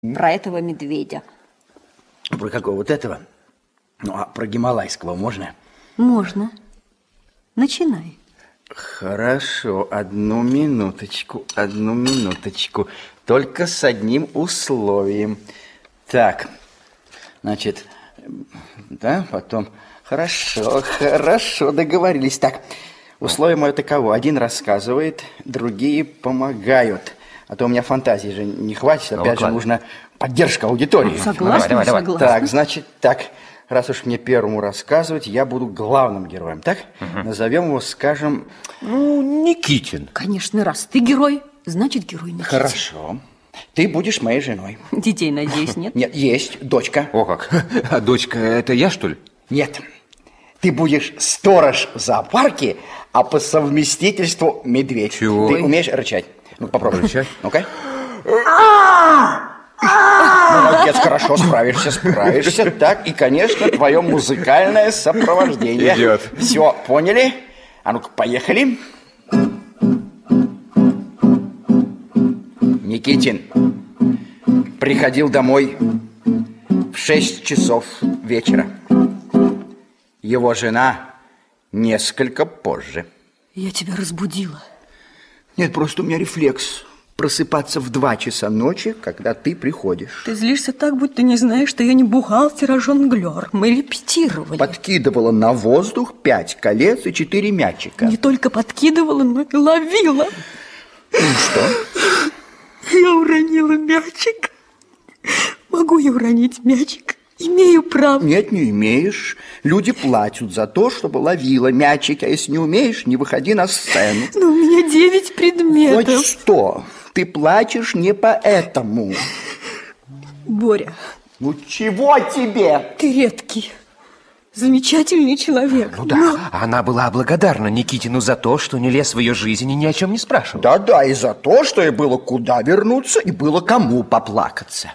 Про этого медведя. Про какого? Вот этого? Ну, а про гималайского можно? Можно. Начинай. Хорошо, одну минуточку. Только с одним условием. Так, значит, да, потом... Хорошо, договорились. Так, условие мое таково. Один рассказывает, другие помогают. А то у меня фантазии же не хватит. Опять же, нужна поддержка аудитории. Согласна, согласна. Так, значит, так. Раз уж мне первому рассказывать, я буду главным героем, так? Назовем его, скажем... Ну, Никитин. Конечно, раз ты герой, значит, герой Никитин. Хорошо. Ты будешь моей женой. Детей, надеюсь, нет? Нет, есть, дочка. О как. А дочка, это я, что ли? Нет. Ты будешь сторож в зоопарке, а по совместительству медведь. Чего? Ты умеешь рычать? Ну, попробуй. Рычать? Ну-ка. Молодец, хорошо, справишься. Так, и, конечно, твое музыкальное сопровождение. Идет. Все, поняли? А ну-ка, поехали. Никитин приходил домой в 6 часов вечера. Его жена несколько позже. Я тебя разбудила. Нет, просто у меня рефлекс просыпаться в 2 часа ночи, когда ты приходишь. Ты злишься так, будто не знаешь, что я не бухгалтер, а жонглер. Мы репетировали. Подкидывала на воздух 5 колец и 4 мячика. Не только подкидывала, но и ловила. Ну что? Я уронила мячик. Могу я уронить мячик? Имею право. Нет, не имеешь. Люди платят за то, чтобы ловила мячик. А если не умеешь, не выходи на сцену. Но у меня 9 предметов. Хоть что. Ты плачешь не поэтому. Боря. Ну чего тебе? Ты редкий, замечательный человек. Ну да, она была благодарна Никитину за то, что не лез в ее жизнь и ни о чем не спрашивал. Да-да, и за то, что ей было куда вернуться и было кому поплакаться.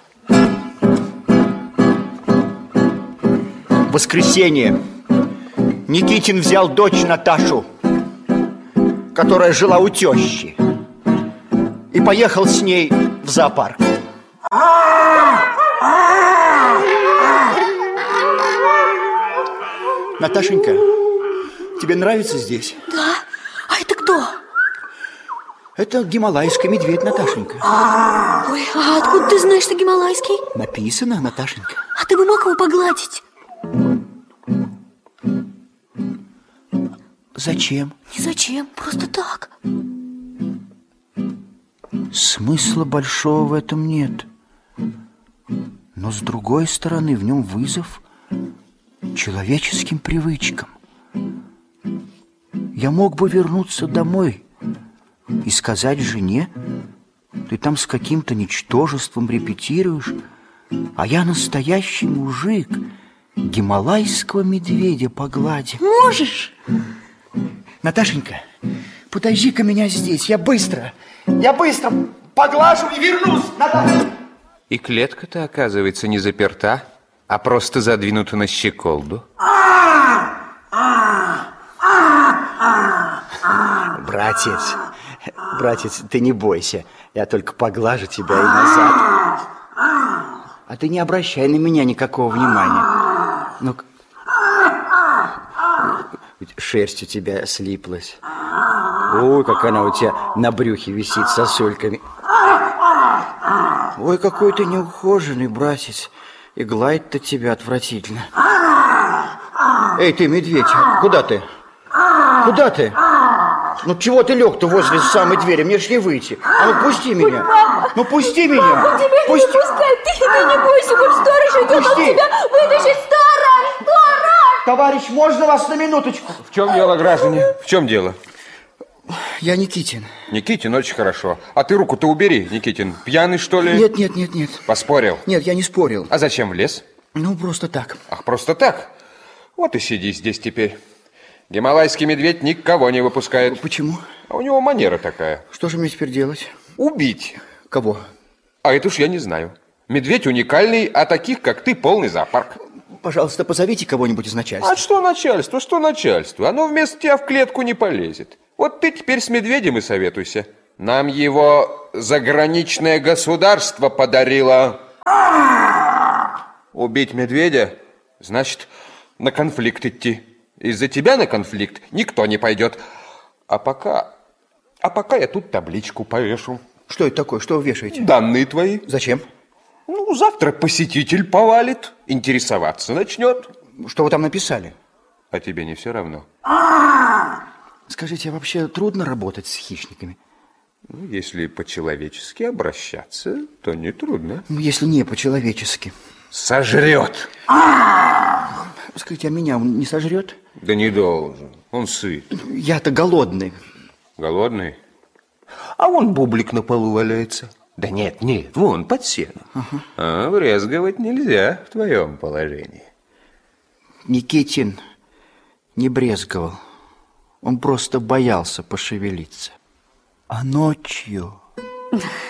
В воскресенье Никитин взял дочь Наташу, которая жила у тещи, и поехал с ней в зоопарк. Наташенька, тебе нравится здесь? Да? А это кто? Это гималайский медведь, Наташенька. Ой, а откуда ты знаешь, что гималайский? Написано, Наташенька. А ты бы мог его погладить? Зачем? И зачем? Просто так. Смысла большого в этом нет. Но с другой стороны, в нем вызов человеческим привычкам. Я мог бы вернуться домой и сказать жене: ты там с каким-то ничтожеством репетируешь, а я настоящий мужик, гималайского медведя погладил. Можешь? Наташенька, подожди-ка меня здесь, я быстро поглажу и вернусь, Наташа. И клетка-то, оказывается, не заперта, а просто задвинута на щеколду. Братец, ты не бойся, я только поглажу тебя и назад. А ты не обращай на меня никакого внимания. Ну-ка. Шерсть у тебя слиплась. Ой, как она у тебя на брюхе висит сосульками. Ой, какой ты неухоженный, братец. И гладить-то тебя отвратительно. Эй, ты, медведь, куда ты? Куда ты? Ну, чего ты лег-то возле самой двери? Мне ж не выйти. А ну, пусти меня. Мама. Ну, пусти меня. Мама, тебя Пусти. не пускай. Ты не бойся, хоть сторож идет, он Пусти. тебя вытащит. Сторож! Товарищ, можно вас на минуточку? В чем дело, граждане? В чем дело? Я Никитин. Никитин, очень хорошо. А ты руку-то убери, Никитин. Пьяный, что ли? Нет. Поспорил? Нет, я не спорил. А зачем влез? Ну, просто так. Ах, просто так? Вот и сиди здесь теперь. Гималайский медведь никого не выпускает. Почему? А у него манера такая. Что же мне теперь делать? Убить. Кого? А это уж я не знаю. Медведь уникальный, а таких, как ты, полный зоопарк. Пожалуйста, позовите кого-нибудь из начальства. А что начальство? Оно вместо тебя в клетку не полезет. Вот ты теперь с медведем и советуйся. Нам его заграничное государство подарило. Убить медведя значит на конфликт идти. Из-за тебя на конфликт никто не пойдет. А пока я тут табличку повешу. Что это такое? Что вы вешаете? Данные твои. Зачем? Ну, завтра посетитель повалит, интересоваться начнет. Что вы там написали? А тебе не все равно? Скажите, а вообще трудно работать с хищниками? Ну, если по-человечески обращаться, то нетрудно. Ну, если не по-человечески. Сожрет. Скажите, а меня он не сожрет? Да не должен. Он сыт. Я-то голодный. Голодный? А вон бублик на полу валяется. Да нет, вон под сеном. А брезговать нельзя в твоем положении. Никитин не брезговал. Он просто боялся пошевелиться. А ночью...